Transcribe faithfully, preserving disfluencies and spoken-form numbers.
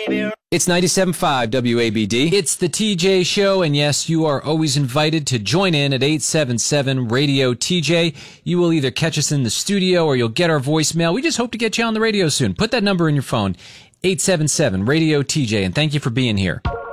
It's ninety-seven point five W A B D. It's the T J Show, and yes, you are always invited to join in at eight seven seven radio T J. You will either catch us in the studio or you'll get our voicemail. We just hope to get you on the radio soon. Put that number in your phone, eight seven seven radio T J, and thank you for being here.